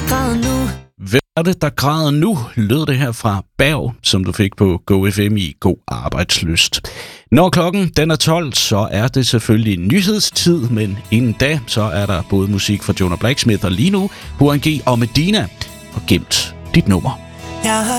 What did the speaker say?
græder nu? Hvem er det, der græder nu? Lød det her fra Berg, som du fik på GoFM i God Arbejdslyst. Når klokken den er 12, så er det selvfølgelig nyhedstid, men inden da, så er der både musik fra Jonah Blacksmith og lige nu, Huan G og Medina. Og gemt dit nummer. Jeg har